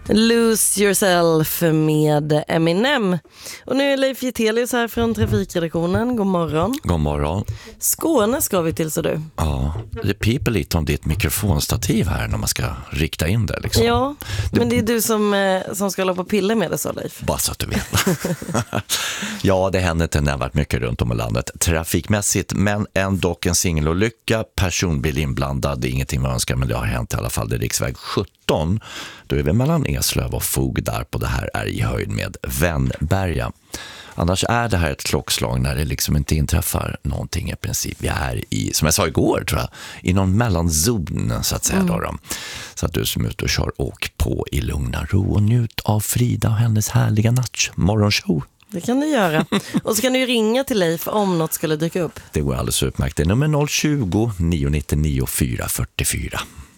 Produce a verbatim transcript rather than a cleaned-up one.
Lose Yourself med Eminem. Och nu är Leif Getelius här från Trafikredaktionen. God morgon. God morgon. Skåne ska vi till, så du. Ja, det piper lite om ditt mikrofonstativ här när man ska rikta in det liksom. Ja, det... men det är du som, eh, som ska hålla på och pilla med det, så Leif. Bara så att du vet. Ja, det händer inte nämnvärt mycket runt om i landet trafikmässigt, men ändå en singelolycka, personbil inblandad, det är ingenting man önskar, men det har hänt i alla fall. Det är riksväg sjutton, då är vi mellan Eslöv och Fog där på det här är i höjd med Vennberga. Annars är det här ett klockslag när det liksom inte inträffar någonting i princip. Vi är i, som jag sa igår tror jag, i någon mellanzon så att säga. Mm. Då, då. Så att du som är ute och kör, åk på i lugna ro och njut av Frida och hennes härliga natch morgonshow. Det kan du göra. Och så kan du ju ringa till Leif om något skulle dyka upp. Det går alldeles utmärkt. Det är nummer noll tjugo, nio nio nio, fyra fyra fyra.